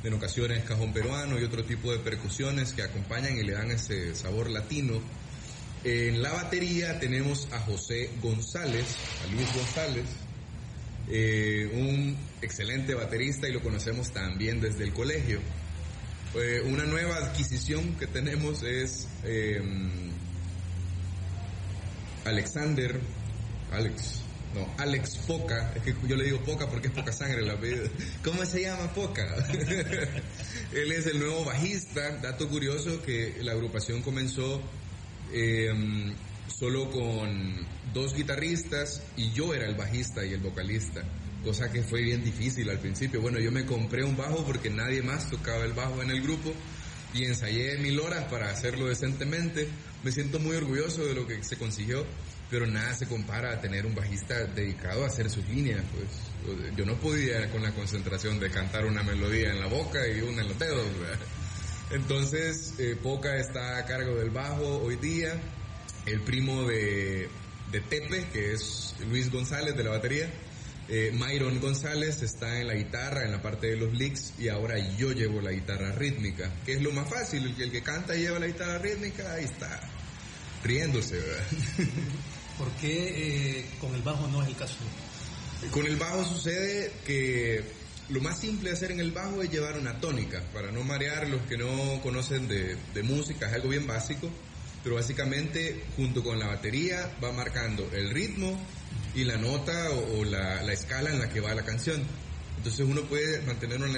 en ocasiones cajón peruano y otro tipo de percusiones que acompañan y le dan ese sabor latino. En la batería tenemos a José González, a Luis González, un excelente baterista y lo conocemos también desde el colegio. Una nueva adquisición que tenemos es Alex Poca, es que yo le digo Poca porque es poca sangre la vida. ¿Cómo se llama Poca? Él es el nuevo bajista. Dato curioso que la agrupación comenzó solo con 2 guitarristas y yo era el bajista y el vocalista, cosa que fue bien difícil al principio. Bueno, yo me compré un bajo porque nadie más tocaba el bajo en el grupo y ensayé 1000 horas para hacerlo decentemente. Me siento muy orgulloso de lo que se consiguió, pero nada se compara a tener un bajista dedicado a hacer sus líneas. Pues yo no podía con la concentración de cantar una melodía en la boca y una en los dedos, ¿verdad? Entonces Poca está a cargo del bajo hoy día, el primo de Tepe, que es Luis González de la batería. Myron González está en la guitarra, en la parte de los licks, y ahora yo llevo la guitarra rítmica, que es lo más fácil. El que canta y lleva la guitarra rítmica, ahí está, riéndose, ¿verdad? ¿Por qué con el bajo no es el caso? Con el bajo sucede que lo más simple de hacer en el bajo es llevar una tónica, para no marear los que no conocen de música, es algo bien básico, pero básicamente junto con la batería va marcando el ritmo y la nota o la escala en la que va la canción. Entonces uno puede mantenerlo en